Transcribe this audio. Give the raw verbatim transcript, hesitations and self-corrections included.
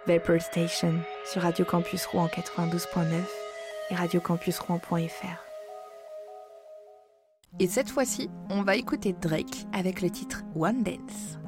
Vapor Station sur Radio Campus Rouen quatre-vingt-douze point neuf et radio campus rouen point f r. Et cette fois-ci, on va écouter Drake avec le titre One Dance.